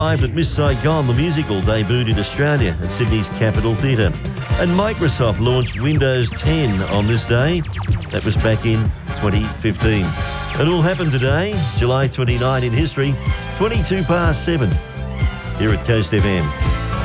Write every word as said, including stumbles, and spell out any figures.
Live at Miss Saigon, the musical debuted in Australia at Sydney's Capitol Theatre. And Microsoft launched Windows ten on this day. That was back in twenty fifteen. It all happened today, July twenty-ninth in history, twenty-two past seven, here at Coast F M.